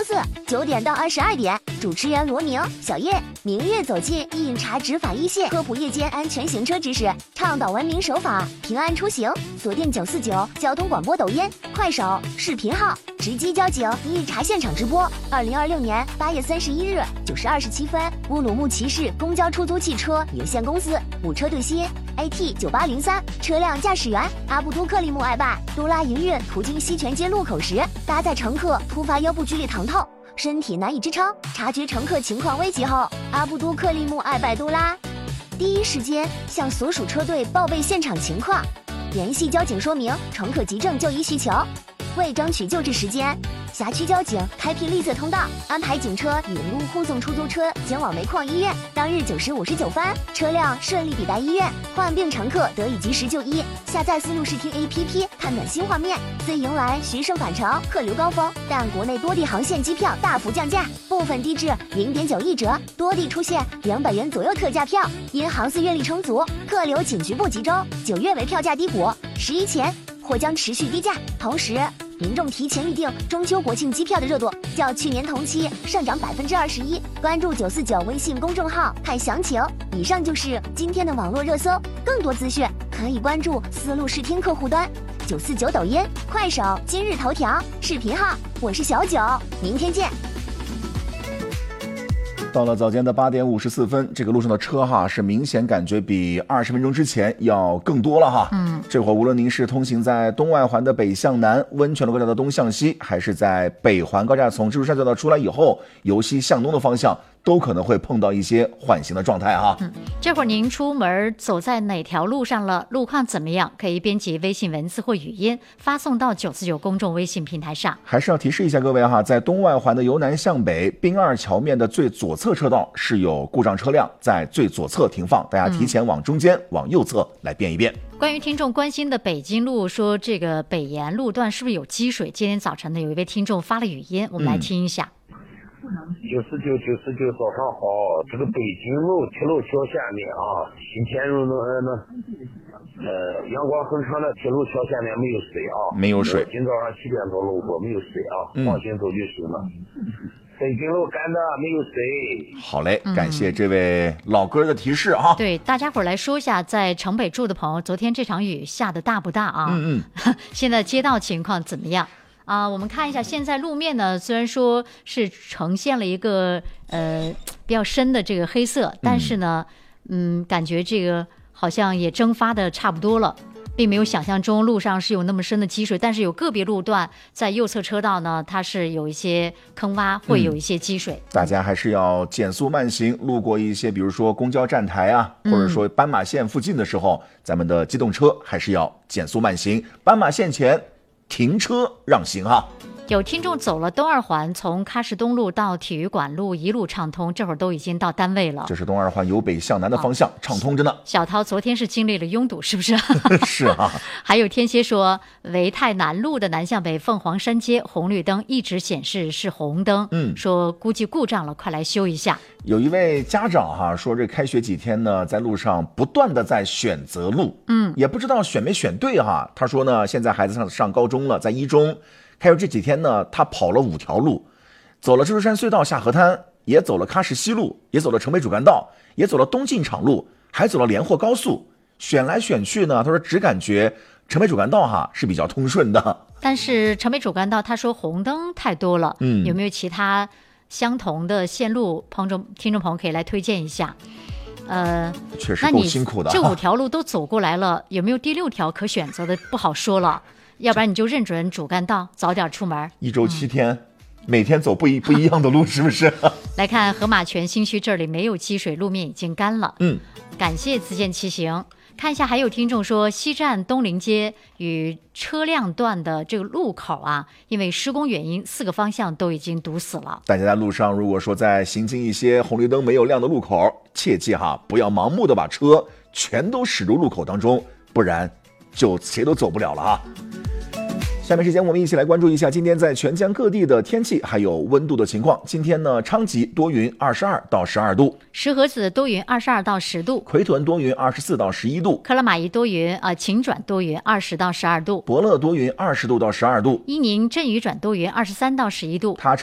4 9点到22点，主持人罗明、小叶明月走进一饮茶执法一线，科普夜间安全行车知识，倡导文明守法，平安出行。锁定949交通广播、抖音、快手视频号，直击交警一饮茶现场直播。2026年8月31日9时27分，乌鲁木齐市公交出租汽车有限公司5车队新 AT9803 车辆驾驶员阿布都克利木艾拜杜拉营运途经西泉街路口时，搭载乘客突发腰部剧烈疼痛，身体难以支撑，察觉乘客情况危急后，阿布都克利木艾拜杜拉第一时间向所属车队报备现场情况，联系交警说明乘客急症就医需求。为争取救治时间，辖区交警开辟绿色通道，安排警车引路护送出租车前往煤矿医院。当日9时59分，车辆顺利抵达医院，患病乘客得以及时就医。下载思路视听 APP 看暖心画面。虽迎来学生返程客流高峰，但国内多地航线机票大幅降价，部分低至0.9亿折，多地出现200元左右特价票。因航次阅历充足，客流仅局部集中，9月为票价低谷，11前或将持续低价。同时，民众提前预定中秋国庆机票的热度较去年同期上涨21%。关注949微信公众号看详情。以上就是今天的网络热搜，更多资讯可以关注思路视听客户端、949抖音、快手、今日头条视频号。我是小九，明天见。 到了早间的8点54分，这个路上的车哈是明显感觉比20分钟之前要更多了哈。这会儿无论您是通行在东外环的北向南、温泉路高架的东向西，还是在北环高架从蜘蛛山隧道出来以后由西向东的方向，都可能会碰到一些缓行的状态哈。 这会儿您出门走在哪条路上了？路况怎么样？可以编辑微信文字或语音发送到949公众微信平台上。 还是要提示一下各位哈，在东外环的由南向北滨二桥面的最左侧车道是有故障车辆在最左侧停放，大家提前往中间、往右侧来变一变。 关于听众关心的北京路，说这个北沿路段是不是有积水？今天早晨呢，有一位听众发了语音，我们来听一下。 99早上好，这个北京路铁路桥下面啊，新田路阳光恒昌的铁路桥下面没有水啊， 没有水。 今早上7点多路过，没有水啊，放心走就行了。北京路干的没有水。 好嘞，感谢这位老哥的提示啊。 对，大家伙来说一下，在城北住的朋友，昨天这场雨下的大不大啊？现在街道情况怎么样？我们看一下，现在路面呢，虽然说是呈现了一个比较深的这个黑色，但是呢，感觉这个好像也蒸发的差不多了，并没有想象中路上是有那么深的积水，但是有个别路段在右侧车道呢，它是有一些坑洼，会有一些积水。大家还是要减速慢行，路过一些比如说公交站台啊，或者说斑马线附近的时候，咱们的机动车还是要减速慢行，斑马线前停车让行哈。 有听众走了东二环，从喀什东路到体育馆路一路畅通，这会儿都已经到单位了。 这是东二环由北向南的方向，畅通着呢。 小涛昨天是经历了拥堵，是不是？ 是啊。 还有天蝎说，维泰南路的南向北凤凰山街红绿灯一直显示是红灯，说估计故障了，快来修一下。 有一位家长哈说，这开学几天呢，在路上不断的在选择路，也不知道选没选对哈。他说呢，现在孩子上高中了，在一中。开学这几天呢，他跑了5条路，走了蜘蛛山隧道下河滩，也走了喀什西路，也走了城北主干道，也走了东进场路，还走了连霍高速。选来选去呢，他说只感觉城北主干道哈是比较通顺的。但是城北主干道他说红灯太多了，有没有其他相同的线路？听众朋友可以来推荐一下。 确实够辛苦的。 这5条路都走过来了，有没有第6条可选择的？不好说了。要不然你就认准主干道，早点出门。1 周7天，每天走不一样的路，是不是？ 来看河马泉新区这里没有积水，路面已经干了。感谢自荐骑行。看一下，还有听众说，西站东陵街与车辆段的这个路口啊，因为施工原因，4个方向都已经堵死了。 大家在路上，如果说在行经一些红绿灯没有亮的路口，切记哈，不要盲目的把车全都驶入路口当中，不然就谁都走不了了啊。下面时间我们一起来关注一下今天在全江各地的天气还有温度的情况。今天呢，昌吉多云22到12度， 石河子多云22到10度， 奎屯多云24到11度， 克拉玛依多云晴转多云20到12度， 伯乐多云20度到12度， 伊宁阵雨转多云23到11度，